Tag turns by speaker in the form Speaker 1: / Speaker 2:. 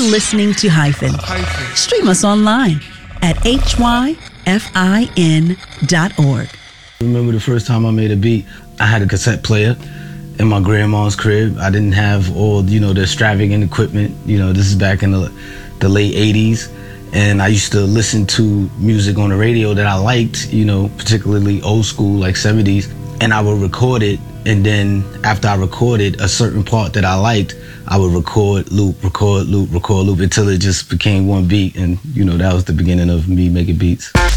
Speaker 1: listening to Hyphen. Stream us online at hyfin.org.
Speaker 2: I remember the first time I made a beat, I had a cassette player in my grandma's crib. I didn't have all, the extravagant equipment. This is back in the late 80s. And I used to listen to music on the radio that I liked, particularly old school, like 70s. And I would record it. And then after I recorded a certain part that I liked, I would record, loop, record, loop, record, loop until it just became one beat. And, that was the beginning of me making beats.